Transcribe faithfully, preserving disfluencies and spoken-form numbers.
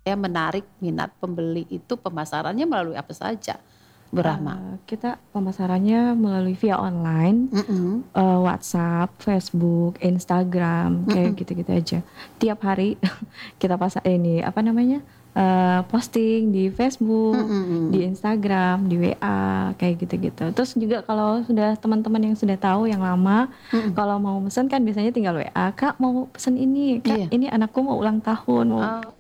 supaya menarik minat pembeli itu pemasarannya melalui apa saja, Bu Rahma? Uh, kita pemasarannya melalui via online, Mm-mm. uh, WhatsApp, Facebook, Instagram, kayak Mm-mm. gitu-gitu aja. Tiap hari kita pasang ini apa namanya uh, posting di Facebook, di Mm-mm. Instagram, di W A, kayak gitu-gitu. Terus juga kalau sudah teman-teman yang sudah tahu yang lama, Mm-mm. kalau mau pesen kan biasanya tinggal W A, Kak mau pesen ini, Kak Iya. ini anakku mau ulang tahun, mau Oh.